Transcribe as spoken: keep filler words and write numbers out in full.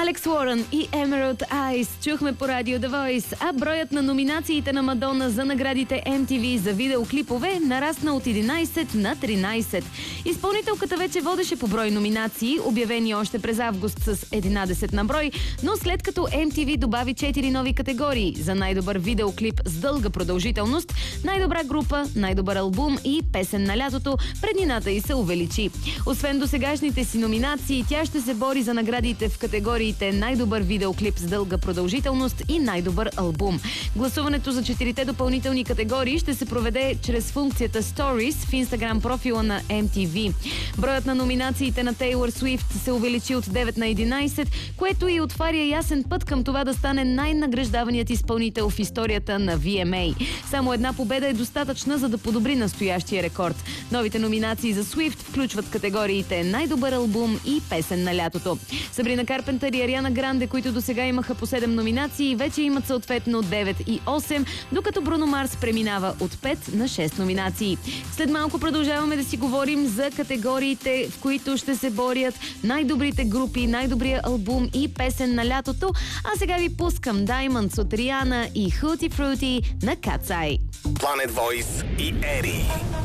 Алекс Уорън и Emerald Eyes чухме по радио The Voice, а броят на номинациите на Мадона за наградите Ем Ти Ви за видеоклипове нарасна от единайсет на тринайсет. Изпълнителката вече водеше по брой номинации, обявени още през август с единайсет на брой, но след като Ем Ти Ви добави четири нови категории за най-добър видеоклип с дълга продължителност, най-добра група, най-добър албум и песен на лятото, преднината й се увеличи. Освен досегашните си номинации, тя ще се бори за наградите в категориите най-добър видеоклип с дълга продължителност и най-добър албум. Гласуването за четирите допълнителни категории ще се проведе чрез функцията Stories в Instagram профила на Ем Ти Ви. Броят на номинациите на Тейлър Суифт се увеличи от девет на единайсет, което и отваря ясен път към това да стане най-награждаваният изпълнител в историята на Ви Ем Ей. Само една победа е достатъчна, за да подобри настоящия рекорд. Новите номинации за Суифт включват категориите най-добър албум и песен на лятото. Сабрина Карпентър и Ариана Гранде, които досега имаха по седем номинации, вече имат съответно девет и осем, докато Бруно Марс преминава от пет на шест номинации. След малко продължаваме да си говорим за категориите, в които ще се борят най-добрите групи, най-добрия албум и песен на лятото, а сега ви пускам Diamonds от Риана и Hootie Fruity на Cat's Eye. Planet Voice и Ери.